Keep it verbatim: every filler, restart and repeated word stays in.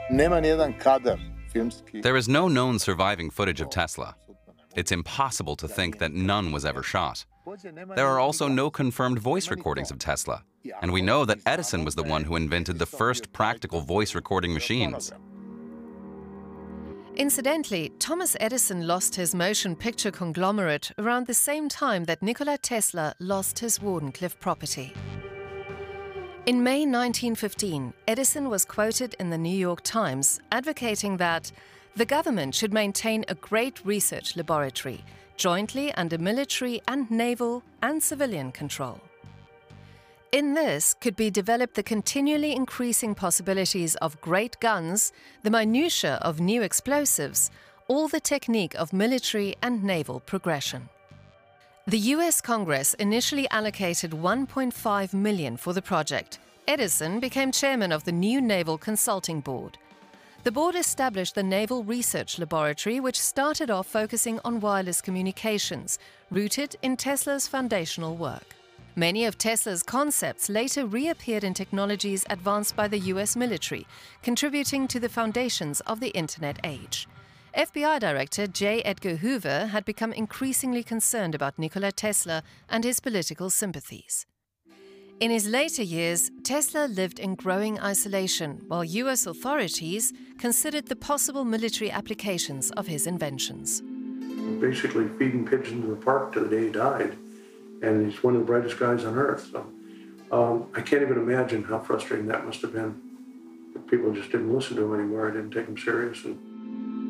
Nema nijedan kadar filmski. There is no known surviving footage of Tesla. It's impossible to think that none was ever shot. There are also no confirmed voice recordings of Tesla, and we know that Edison was the one who invented the first practical voice recording machines. Incidentally, Thomas Edison lost his motion picture conglomerate around the same time that Nikola Tesla lost his Wardenclyffe property. In May nineteen fifteen, Edison was quoted in the New York Times advocating that the government should maintain a great research laboratory, jointly under military and naval and civilian control. In this could be developed the continually increasing possibilities of great guns, the minutiae of new explosives, all the technique of military and naval progression. The U S Congress initially allocated one point five million dollars for the project. Edison became chairman of the new Naval Consulting Board. The board established the Naval Research Laboratory, which started off focusing on wireless communications, rooted in Tesla's foundational work. Many of Tesla's concepts later reappeared in technologies advanced by the U S military, contributing to the foundations of the Internet age. F B I Director J. Edgar Hoover had become increasingly concerned about Nikola Tesla and his political sympathies. In his later years, Tesla lived in growing isolation, while U S authorities considered the possible military applications of his inventions. Basically feeding pigeons in the park till the day he died, and he's one of the brightest guys on earth. So um, I can't even imagine how frustrating that must have been. People just didn't listen to him anymore, didn't take him serious. And